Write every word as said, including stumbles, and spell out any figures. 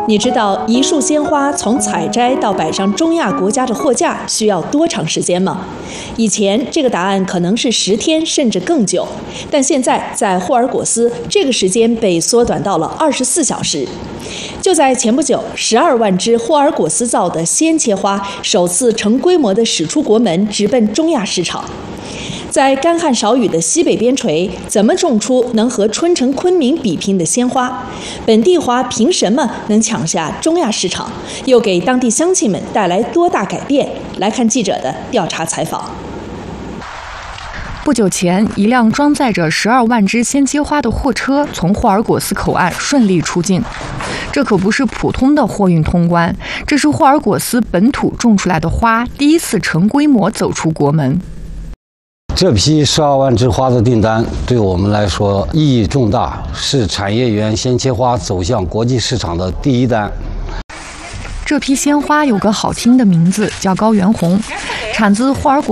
你知道一束鲜花从采摘到摆上中亚国家的货架需要多长时间吗？以前这个答案可能是十天甚至更久，但现在在霍尔果斯，这个时间被缩短到了二十四小时。就在前不久，十二万只霍尔果斯造的鲜切花首次成规模地驶出国门，直奔中亚市场。在干旱少雨的西北边陲，怎么种出能和春城昆明比拼的鲜花？本地花凭什么能抢下中亚市场？又给当地乡亲们带来多大改变？来看记者的调查采访。 不久前，一辆装载着十二万只鲜切花的货车从霍尔果斯口岸顺利出境。这可不是普通的货运通关，这是霍尔果斯本土种出来的花第一次成规模走出国门。 这批十二万枝花的订单对我们来说意义重大，是产业园鲜切花走向国际市场的第一单。 这批鲜花有个好听的名字，叫高原红，产自霍尔果